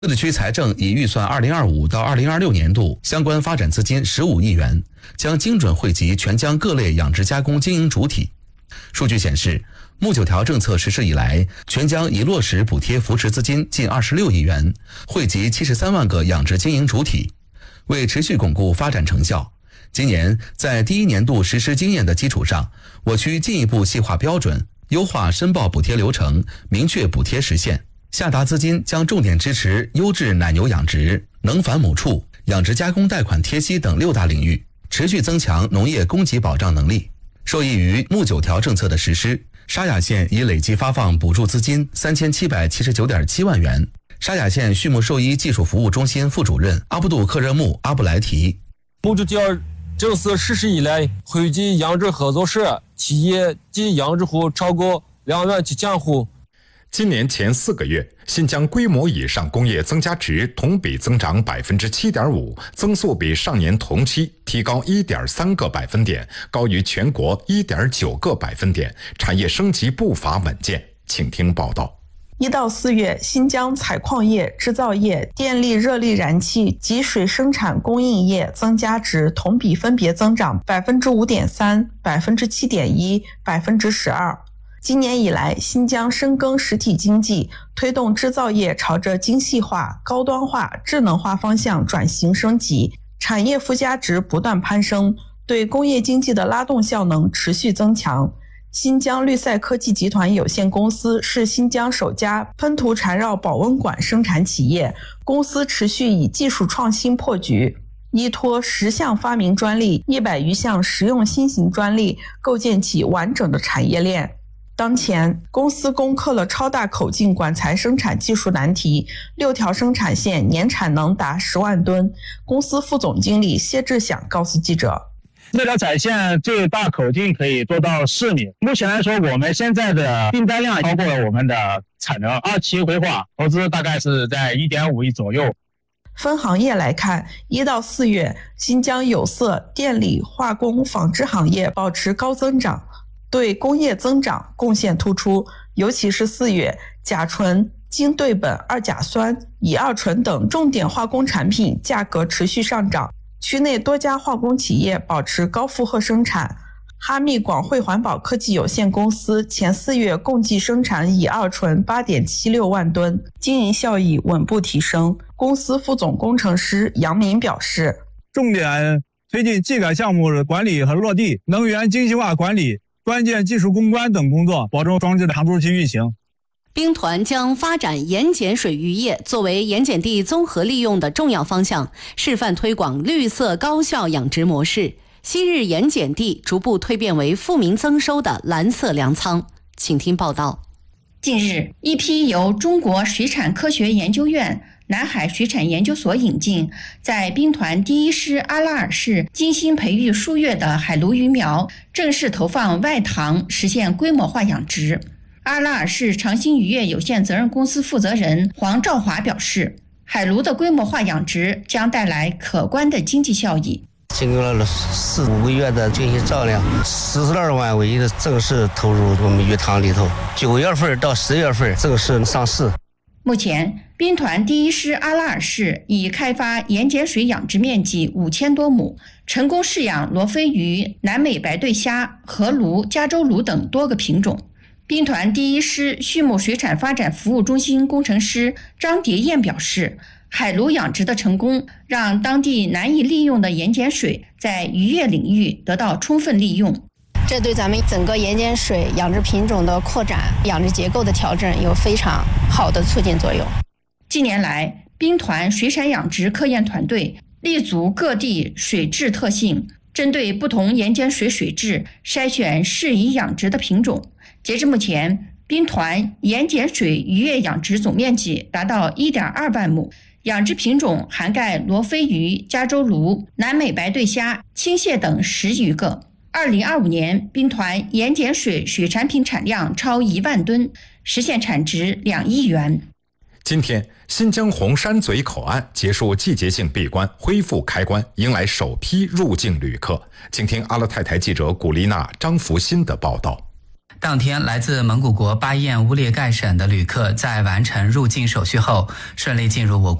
自治区财政已预算2025到2026年度相关发展资金15亿元，将精准惠及全疆各类养殖加工经营主体。数据显示，木9条政策实施以来，全疆已落实补贴扶持资金近26亿元，惠及73万个养殖经营主体。为持续巩固发展成效，今年在第一年度实施经验的基础上，我区进一步细化标准，优化申报补贴流程，明确补贴时限。下达资金将重点支持优质奶牛养殖、能繁母畜、养殖加工贷款贴息等6大领域，持续增强农业供给保障能力。受益于木9条政策的实施，沙雅县已累计发放补助资金3779.7万元。沙雅县畜牧兽医技术服务中心副主任阿布杜克热木阿布莱提， 木9条政策实施以来，惠及养殖合作社、企业及养殖户超过2万7千户。 今年前4个月，新疆规模以上工业增加值同比增长 7.5%， 增速比上年同期提高 1.3个百分点，高于全国 1.9个百分点，产业升级步伐稳健。请听报道。 1到4月，新疆采矿业、制造业、电力、热力燃气及水生产供应业增加值同比分别增长 5.3%、7.1%、12%。今年以来，新疆深耕实体经济，推动制造业朝着精细化、高端化、智能化方向转型升级，产业附加值不断攀升，对工业经济的拉动效能持续增强。新疆绿赛科技集团有限公司是新疆首家喷涂缠绕保温管生产企业，公司持续以技术创新破局，依托10项发明专利、100余项实用新型专利，构建起完整的产业链。当前，公司攻克了超大口径管材生产技术难题，6条生产线年产能达10万吨。公司副总经理谢志响告诉记者 ，6条产线最大口径可以做到4米。目前来说，我们现在的订单量超过了我们的产能，2期规划投资大概是在1.5亿左右。 分行业来看，1到4月，新疆有色、电力、化工、纺织行业保持高增长，对工业增长贡献突出，尤其是4月，甲醇、精对苯二甲酸、乙二醇等重点化工产品价格持续上涨，区内多家化工企业保持高负荷生产。哈密广汇环保科技有限公司前4月共计生产乙二醇 8.76 万吨，经营效益稳步提升。公司副总工程师杨明表示， 重点推进技改项目管理和落地，能源精细化管理、关键技术攻关等工作，保证装置的长周期运行。 兵团将发展盐碱水渔业作为盐碱地综合利用的重要方向，示范推广绿色高效养殖模式。昔日盐碱地逐步蜕变为富民增收的蓝色粮仓。请听报道。 近日，一批由中国水产科学研究院、南海水产研究所引进，在兵团第1师阿拉尔市精心培育数月的海鲈鱼苗正式投放外塘，实现规模化养殖。阿拉尔市长兴渔业有限责任公司负责人黄兆华表示，海鲈的规模化养殖将带来可观的经济效益。 经过了4、5个月的精心照料，42万尾的正式投入我们鱼塘里头，9月份到10月份正式上市。 目前，兵团第1师阿拉尔市已开发盐碱水养殖面积5000多亩，成功饲养罗非鱼、南美白对虾、河鲈、加州鲈等多个品种。兵团第1师畜牧水产发展服务中心工程师张蝶燕表示，海鲈养殖的成功，让当地难以利用的盐碱水在渔业领域得到充分利用。 这对咱们整个盐碱水养殖品种的扩展、养殖结构的调整有非常好的促进作用。 近年来，兵团水产养殖科研团队立足各地水质特性，针对不同盐碱水水质筛选适宜养殖的品种。截至目前，兵团盐碱水渔业养殖总面积达到 1.2 万亩，养殖品种涵盖罗非鱼、加州鲈、南美白对虾、青蟹等10余个。2025年，兵团盐碱水水产品产量超1万吨，实现产值2亿元。 今天，新疆红山嘴口岸结束季节性闭关，恢复开关，迎来首批入境旅客。请听阿勒泰台记者古丽娜、张福新的报道。 当天，来自蒙古国巴彦乌列盖省的旅客在完成入境手续后，顺利进入我国